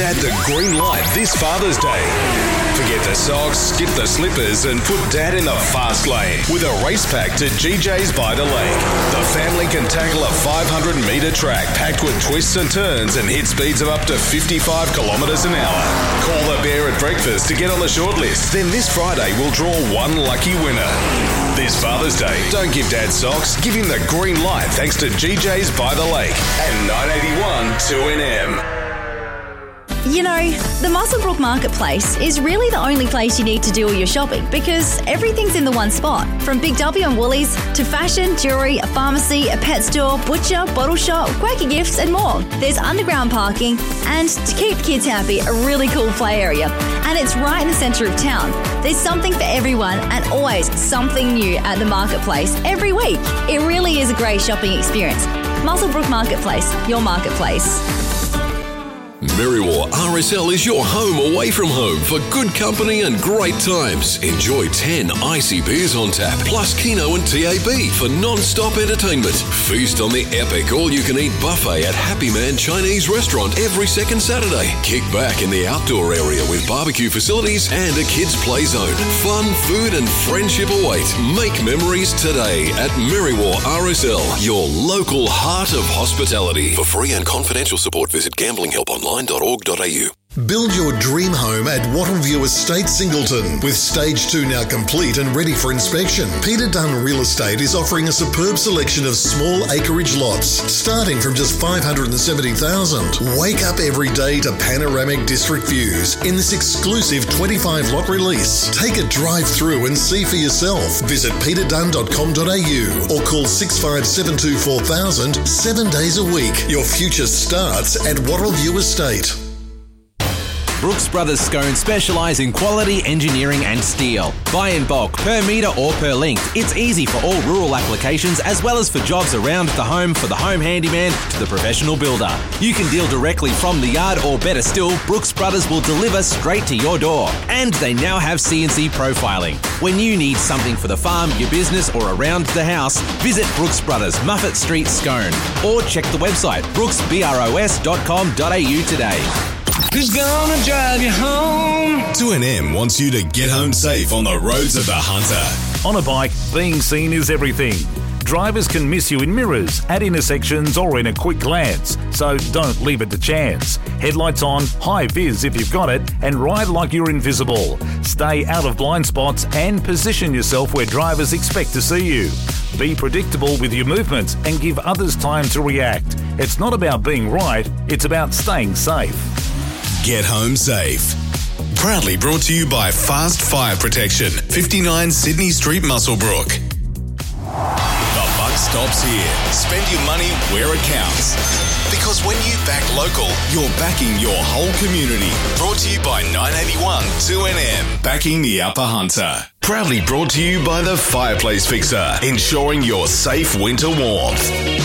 Dad the green light this Father's Day. Forget the socks, skip the slippers and put Dad in the fast lane with a race pack to GJ's by the Lake. The family can tackle a 500-metre track packed with twists and turns and hit speeds of up to 55 kilometres an hour. Call the bear at breakfast to get on the shortlist. Then this Friday we'll draw one lucky winner. This Father's Day, don't give Dad socks, give him the green light thanks to GJ's by the Lake and 981 2NM. You know, the Muswellbrook Marketplace is really the only place you need to do all your shopping because everything's in the one spot. From Big W and Woolies to fashion, jewellery, a pharmacy, a pet store, butcher, bottle shop, Quaker Gifts and more. There's underground parking and, to keep kids happy, a really cool play area. And it's right in the centre of town. There's something for everyone and always something new at the Marketplace every week. It really is a great shopping experience. Muswellbrook Marketplace, your marketplace. Merriwa RSL is your home away from home for good company and great times. Enjoy 10 icy beers on tap, plus Keno and TAB for non-stop entertainment. Feast on the epic all-you-can-eat buffet at Happy Man Chinese Restaurant every second Saturday. Kick back in the outdoor area with barbecue facilities and a kids' play zone. Fun, food and friendship await. Make memories today at Merriwa RSL, your local heart of hospitality. For free and confidential support, visit gamblinghelponline.org.au. Build your dream home at Wattleview Estate, Singleton. With Stage 2 now complete and ready for inspection, Peter Dunn Real Estate is offering a superb selection of small acreage lots, starting from just $570,000. Wake up every day to panoramic district views in this exclusive 25-lot release. Take a drive through and see for yourself. Visit peterdunn.com.au or call 6572 4000 7 days a week. Your future starts at Wattleview Estate. Brooks Brothers Scone specialise in quality engineering and steel. Buy in bulk, per metre or per length. It's easy for all rural applications as well as for jobs around the home for the home handyman to the professional builder. You can deal directly from the yard or better still, Brooks Brothers will deliver straight to your door. And they now have CNC profiling. When you need something for the farm, your business or around the house, visit Brooks Brothers, Muffet Street, Scone. Or check the website brooksbros.com.au today. Who's gonna drive you home? 2NM wants you to get home safe on the roads of the Hunter. On a bike, being seen is everything. Drivers can miss you in mirrors, at intersections or in a quick glance, so don't leave it to chance. Headlights on, high vis if you've got it, and ride like you're invisible. Stay out of blind spots and position yourself where drivers expect to see you. Be predictable with your movements and give others time to react. It's not about being right, it's about staying safe. Get home safe. Proudly brought to you by Fast Fire Protection, 59 Sydney Street, Muswellbrook. The buck stops here. Spend your money where it counts. Because when you back local, you're backing your whole community. Brought to you by 981 2NM, backing the Upper Hunter. Proudly brought to you by the Fireplace Fixer, ensuring your safe winter warmth.